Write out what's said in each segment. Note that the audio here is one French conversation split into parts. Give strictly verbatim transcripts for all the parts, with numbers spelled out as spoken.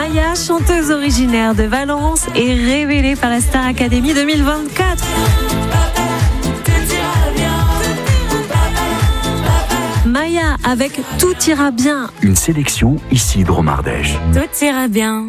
Maya, chanteuse originaire de Valence, est révélée par la Star Academy deux mille vingt-quatre. Maya avec Tout ira bien. Une sélection Isidro Mardèche. Tout ira bien.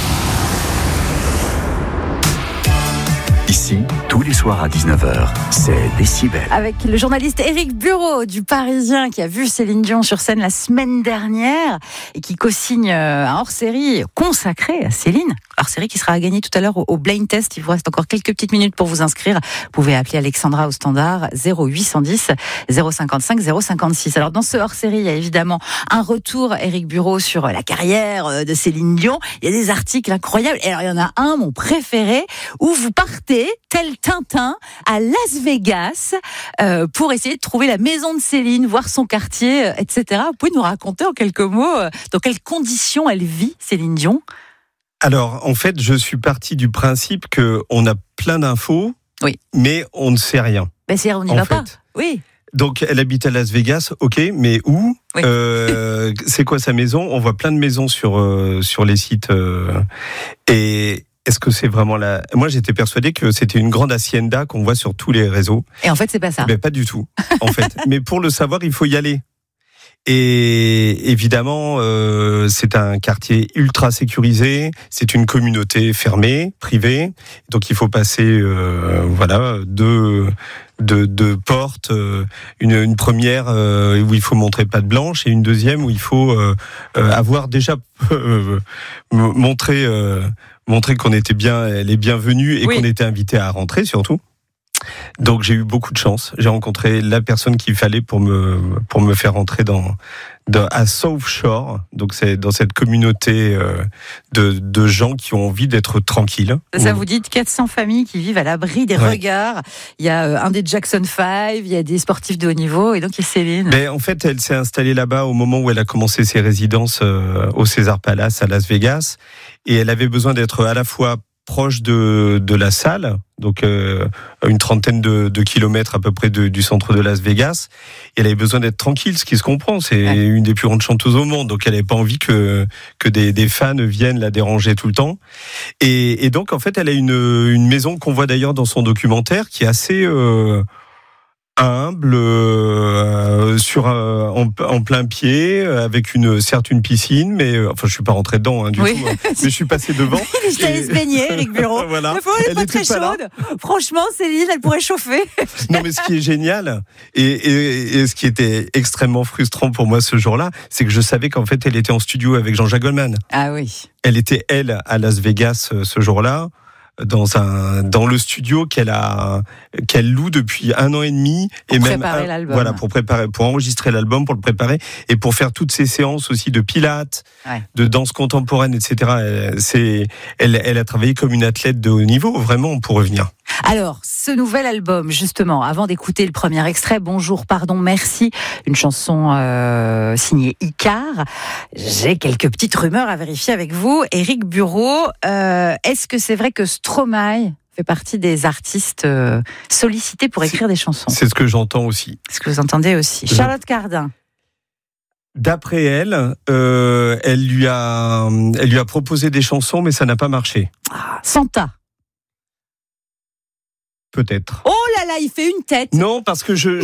Ici, tous les soirs à dix-neuf heures, c'est Décibel. Avec le journaliste Éric Bureau du Parisien qui a vu Céline Dion sur scène la semaine dernière et qui co-signe un hors-série consacré à Céline. Hors-série qui sera à gagner tout à l'heure au Blind Test. Il vous reste encore quelques petites minutes pour vous inscrire. Vous pouvez appeler Alexandra au standard zéro huit cent dix zéro cinquante-cinq zéro cinquante-six. Alors dans ce hors-série, il y a évidemment un retour Éric Bureau sur la carrière de Céline Dion. Il y a des articles incroyables. Et alors il y en a un, mon préféré, où vous partez tel Tintin à Las Vegas euh, pour essayer de trouver la maison de Céline, voir son quartier, euh, et cetera. Vous pouvez nous raconter en quelques mots euh, dans quelles conditions elle vit, Céline Dion ? Alors, en fait, je suis parti du principe qu'on a plein d'infos, oui. mais on ne sait rien. Ben c'est, on n'y va fait. pas. Oui. Donc, elle habite à Las Vegas, ok, mais où ? Oui. euh, C'est quoi sa maison ? On voit plein de maisons sur, euh, sur les sites. Euh, et est-ce que c'est vraiment la... Moi, j'étais persuadé que c'était une grande hacienda qu'on voit sur tous les réseaux. Et en fait, c'est pas ça. Mais pas du tout, en fait. Mais pour le savoir, il faut y aller. Et évidemment, euh, c'est un quartier ultra sécurisé, c'est une communauté fermée, privée, donc il faut passer, euh, voilà, deux, deux, deux portes, euh, une, une première euh, où il faut montrer patte blanche et une deuxième où il faut euh, euh, avoir déjà euh, montré, euh, montrer qu'on était bien, les bienvenus et oui. qu'on était invité à rentrer surtout. Donc j'ai eu beaucoup de chance. J'ai rencontré la personne qu'il fallait pour me pour me faire rentrer dans, dans à South Shore. Donc c'est dans cette communauté euh, de de gens qui ont envie d'être tranquilles. Ça vous dit quatre cents familles qui vivent à l'abri des ouais. regards. Il y a euh, un des Jackson Five, il y a des sportifs de haut niveau et donc il y a Céline. Mais en fait, elle s'est installée là-bas au moment où elle a commencé ses résidences euh, au Caesars Palace à Las Vegas et elle avait besoin d'être à la fois proche de de la salle, donc euh, une trentaine de, de kilomètres à peu près de, du centre de Las Vegas. Et elle avait besoin d'être tranquille, ce qui se comprend. C'est ouais. une des plus grandes chanteuses au monde, donc elle n'avait pas envie que que des, des fans viennent la déranger tout le temps. Et, et donc en fait, elle a une une maison qu'on voit d'ailleurs dans son documentaire, qui est assez euh, humble, euh, sur un, en, en plein pied, avec une certes une piscine, mais euh, enfin je suis pas rentré dedans hein, du oui. tout, hein, mais je suis passé devant. Il est allé se baigner, Éric Bureau. Voilà. Elle n'est pas très chaude. Pas Franchement, Céline, elle pourrait chauffer. Non, mais ce qui est génial et, et, et ce qui était extrêmement frustrant pour moi ce jour-là, c'est que je savais qu'en fait elle était en studio avec Jean-Jacques Goldman. Ah oui. Elle était elle à Las Vegas ce jour-là. dans un dans le studio qu'elle a qu'elle loue depuis un an et demi pour et préparer même un, l'album. Voilà, pour préparer pour enregistrer l'album, pour le préparer et pour faire toutes ces séances aussi de pilates, ouais. de danse contemporaine, et cetera. C'est elle elle a travaillé comme une athlète de haut niveau vraiment pour revenir. Alors, ce nouvel album, justement, avant d'écouter le premier extrait, Bonjour, pardon, merci, une chanson euh, signée Icar, j'ai quelques petites rumeurs à vérifier avec vous. Éric Bureau, euh, est-ce que c'est vrai que Stromae fait partie des artistes euh, sollicités pour écrire des chansons ? C'est ce que j'entends aussi. C'est ce que vous entendez aussi. Je... Charlotte Cardin. D'après elle, euh, elle lui a, elle lui a proposé des chansons, mais ça n'a pas marché. Ah, Santa. Peut-être. Oh là là, il fait une tête. Non, parce que je...